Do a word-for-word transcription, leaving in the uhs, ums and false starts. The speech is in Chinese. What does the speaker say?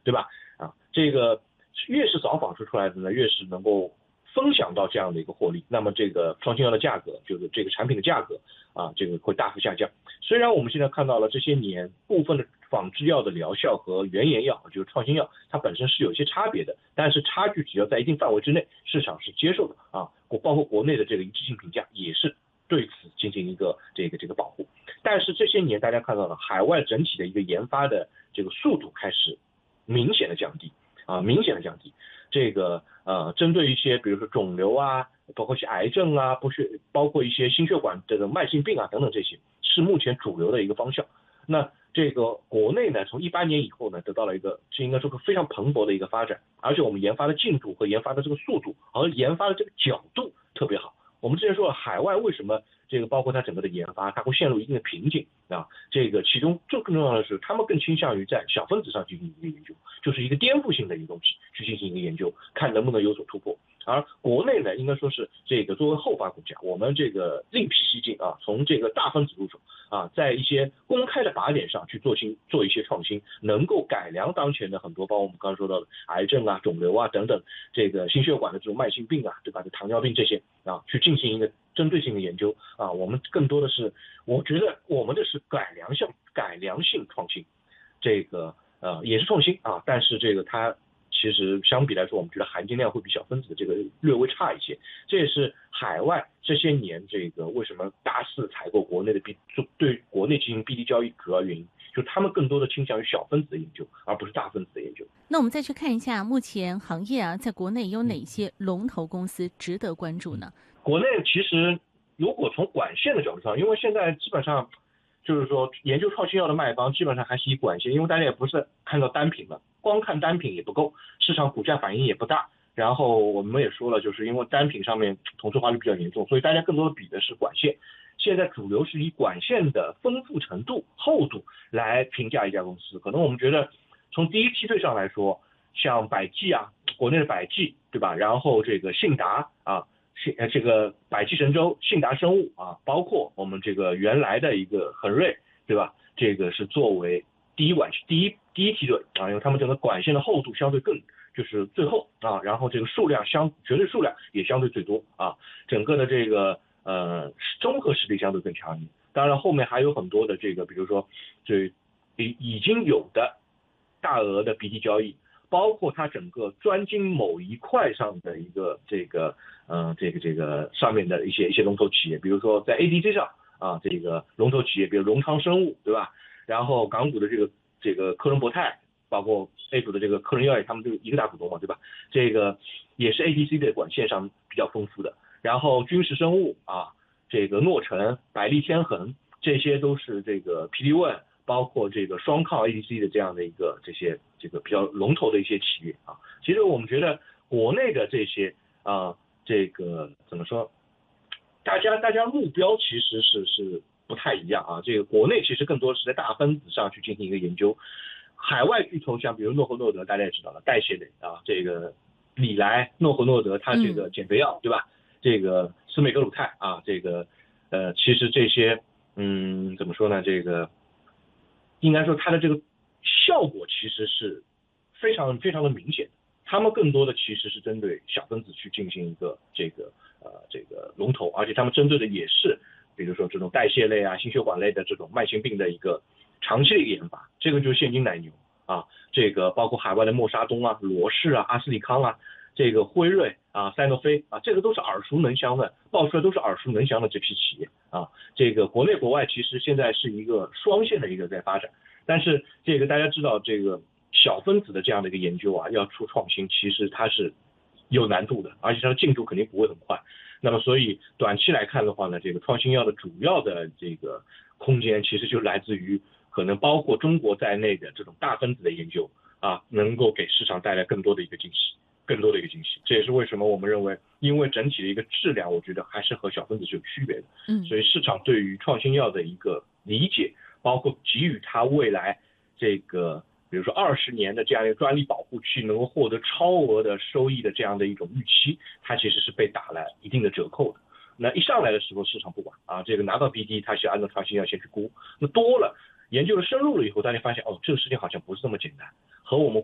对吧？啊，这个越是早仿制出来的呢，越是能够分享到这样的一个获利，那么这个创新药的价格，就是这个产品的价格啊，这个会大幅下降。虽然我们现在看到了这些年部分的仿制药的疗效和原研药，就是创新药，它本身是有一些差别的，但是差距只要在一定范围之内，市场是接受的啊。包括国内的这个一致性评价也是对此进行一个这个这个保护。但是这些年大家看到了海外整体的一个研发的这个速度开始明显的降低啊，明显的降低。这个呃，针对一些比如说肿瘤啊，包括一些癌症啊，不是包括一些心血管这个慢性病啊等等，这些是目前主流的一个方向。那这个国内呢，从一八年以后呢，得到了一个是应该说个非常蓬勃的一个发展，而且我们研发的进度和研发的这个速度和研发的这个角度特别好。我们之前说了，海外为什么这个包括它整个的研发，它会陷入一定的瓶颈啊？这个其中最更重要的是，他们更倾向于在小分子上进行一个研究，就是一个颠覆性的一个东西去进行一个研究，看能不能有所突破。而国内呢，应该说是这个作为后发国家，我们这个另辟蹊径啊，从这个大分子入手啊，在一些公开的靶点上去做新做一些创新，能够改良当前的很多，包括我们刚刚说到的癌症啊、肿瘤啊等等，这个心血管的这种慢性病啊，对吧？糖尿病这些啊，去进行一个针对性的研究啊。我们更多的是，我觉得我们的是改良性改良性创新，这个呃也是创新啊，但是这个它。其实相比来说，我们觉得含金量会比小分子的这个略微差一些，这也是海外这些年这个为什么大肆采购国内的 B 对国内进行 B D 交易主要原因，就是他们更多的倾向于小分子的研究，而不是大分子的研究。 那我们再去看一下目前行业啊，在国内有哪些龙头公司值得关注呢？ 国内其实如果从管线的角度上，因为现在基本上就是说研究创新药的卖方基本上还是以管线，因为大家也不是看到单品了，光看单品也不够，市场股价反应也不大。然后我们也说了，就是因为单品上面同质化率比较严重，所以大家更多的比的是管线。现在主流是以管线的丰富程度、厚度来评价一家公司。可能我们觉得从第一梯队上来说，像百济啊，国内的百济，对吧？然后这个信达啊。呃，这个百济神州、信达生物啊，包括我们这个原来的一个恒瑞，对吧？这个是作为第一管第一第一梯队啊，因为他们整个管线的厚度相对更就是最厚啊，然后这个数量相绝对数量也相对最多啊，整个的这个呃综合实力相对更强一点。当然后面还有很多的这个，比如说这已已经有的大额的 B D 交易。包括它整个专精某一块上的一个这个呃这个这个上面的一些一些龙头企业，比如说在 A D C 上啊，这个龙头企业，比如荣昌生物，对吧？然后港股的这个这个科伦博泰，包括 A 股的这个科伦药业，他们就一个大股东嘛，对吧？这个也是 A D C 的管线上比较丰富的。然后军事生物啊，这个诺成、百利天恒，这些都是这个 P D 一。包括这个双抗 A D C 的这样的一个这些这个比较龙头的一些企业啊，其实我们觉得国内的这些啊，这个怎么说？大家大家目标其实是是不太一样啊。这个国内其实更多是在大分子上去进行一个研究，海外巨头像比如诺和诺德，大家也知道了，代谢类啊，这个礼来、诺和诺德，它这个减肥药、嗯、对吧？这个司美格鲁肽啊，这个呃，其实这些嗯，怎么说呢？这个。应该说它的这个效果其实是非常非常的明显的，他们更多的其实是针对小分子去进行一个这个呃这个龙头，而且他们针对的也是比如说这种代谢类啊、心血管类的这种慢性病的一个长期的一个研发，这个就是现金奶牛啊，这个包括海外的默沙东啊、罗氏啊、阿斯利康啊，这个辉瑞啊、赛诺菲啊，这个都是耳熟能详的，爆出来都是耳熟能详的这批企业啊。这个国内国外其实现在是一个双线的一个在发展，但是这个大家知道，这个小分子的这样的一个研究啊，要出创新，其实它是有难度的，而且它的进度肯定不会很快。那么所以短期来看的话呢，这个创新药的主要的这个空间其实就来自于可能包括中国在内的这种大分子的研究啊，能够给市场带来更多的一个惊喜。更多的一个惊喜，这也是为什么我们认为，因为整体的一个质量，我觉得还是和小分子是有区别的。嗯，所以市场对于创新药的一个理解，包括给予它未来这个，比如说二十年的这样一个专利保护期，能够获得超额的收益的这样的一种预期，它其实是被打了一定的折扣的。那一上来的时候，市场不管啊，这个拿到 B D， 它是按照创新药先去估，那多了研究的深入了以后，大家发现哦，这个事情好像不是这么简单，和我们